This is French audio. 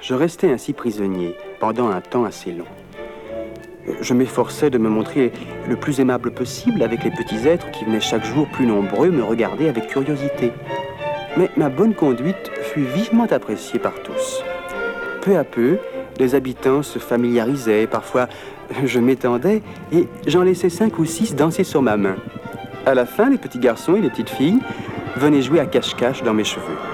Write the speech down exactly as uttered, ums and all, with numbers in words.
Je restais ainsi prisonnier pendant un temps assez long. Je m'efforçais de me montrer le plus aimable possible avec les petits êtres qui venaient chaque jour plus nombreux me regarder avec curiosité. Mais ma bonne conduite fut vivement appréciée par tous. Peu à peu, les habitants se familiarisaient. Parfois, je m'étendais et j'en laissais cinq ou six danser sur ma main. À la fin, les petits garçons et les petites filles venaient jouer à cache-cache dans mes cheveux.